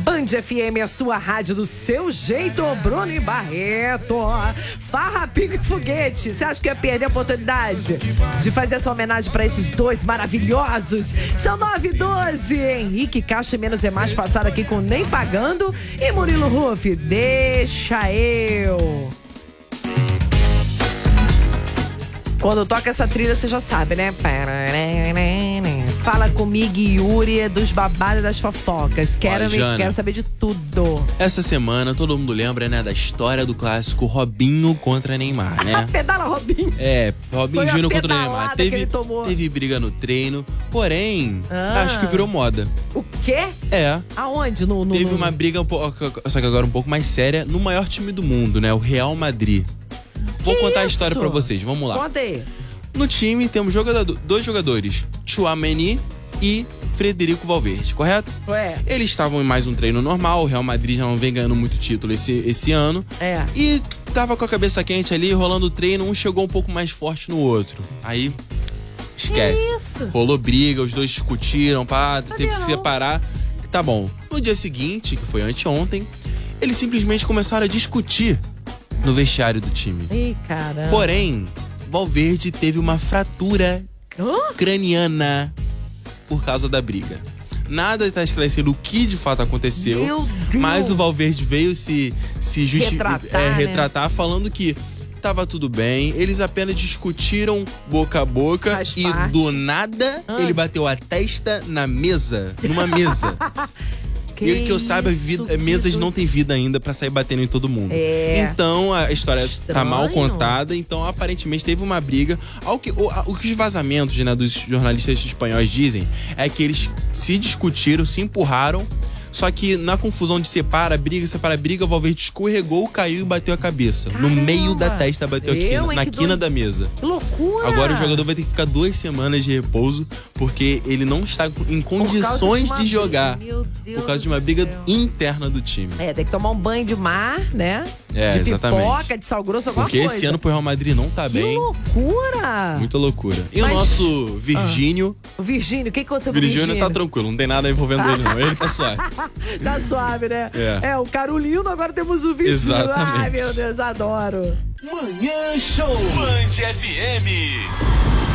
Band FM, a sua rádio do seu jeito, Bruno e Barreto. Farra, pico e foguete. Você acha que ia perder a oportunidade de fazer essa homenagem pra esses dois maravilhosos? São 9h12. Henrique Castro e Menos é Mais passaram aqui com Nem Pagando. E Murilo Ruff, Deixa Eu. Quando toca essa trilha, você já sabe, né? Fala comigo, Yuri, dos babados das fofocas. Quero saber de tudo. Essa semana, todo mundo lembra, né, da história do clássico Robinho contra Neymar, né? Pedala Robinho. Robinho Júnior contra Neymar. Teve briga no treino, porém, acho que virou moda. O quê? Aonde? Teve uma briga, só que agora um pouco mais séria, no maior time do mundo, né? O Real Madrid. Vou contar a história pra vocês, vamos lá. Conta aí. No time temos dois jogadores, Tchouaméni e Frederico Valverde, correto? Eles estavam em mais um treino normal, o Real Madrid já não vem ganhando muito título esse ano. E tava com a cabeça quente ali, rolando o treino, um chegou um pouco mais forte no outro. Aí, esquece. Rolou briga, os dois discutiram, teve que se separar. Tá bom. No dia seguinte, que foi anteontem, eles simplesmente começaram a discutir no vestiário do time. Ih, caramba. Porém, Valverde teve uma fratura craniana por causa da briga. Nada está esclarecido o que de fato aconteceu. Meu Deus. Mas o Valverde veio se retratar, falando que tava tudo bem. Eles apenas discutiram boca a boca. Do nada ele bateu a testa na mesa. Numa mesa. E que eu saiba, mesas não tem vida ainda pra sair batendo em todo mundo. Então a história tá mal contada. Então aparentemente teve uma briga. O que os vazamentos, né, dos jornalistas espanhóis dizem é que eles se discutiram, se empurraram. Só que na confusão de separa a briga, o Valverde escorregou, caiu e bateu a cabeça. Caramba. No meio da testa, bateu aqui na quina da mesa. Que loucura! Agora o jogador vai ter que ficar 2 semanas de repouso, porque ele não está em condições de jogar. Meu Deus, por causa de uma briga interna do time. Tem que tomar um banho de mar, né? De exatamente. Pipoca, de sal grosso, alguma coisa. Porque esse ano pro Real Madrid não tá bem. Que loucura! Muita loucura. E o nosso Virgínio... O Virgínio, o que aconteceu com o Virgínio? Virgínio tá tranquilo, não tem nada envolvendo ele não. Ele tá suave. Tá suave, né? O Carolino, agora temos o Virgínio. Exatamente. Ai, meu Deus, adoro. Manhã Show Band FM.